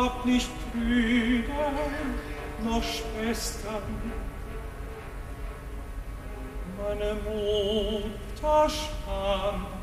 hab nicht Brüder noch Schwestern. Meine Mutter starb